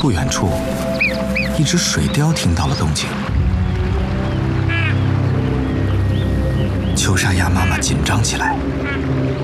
不远处，一只水貂听到了动静。秋沙鸭妈妈紧张起来，